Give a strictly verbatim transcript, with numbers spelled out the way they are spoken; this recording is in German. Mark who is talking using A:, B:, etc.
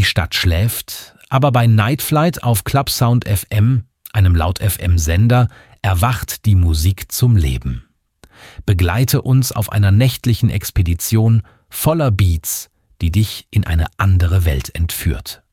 A: Die Stadt schläft, aber bei Night Flight auf Clubsound F M, einem Laut-F M-Sender, erwacht die Musik zum Leben. Begleite uns auf einer nächtlichen Expedition voller Beats, die dich in eine andere Welt entführt.